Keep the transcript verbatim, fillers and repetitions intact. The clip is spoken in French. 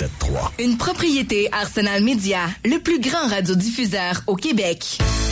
sept trois. Une propriété Arsenal Média, le plus grand radiodiffuseur au Québec.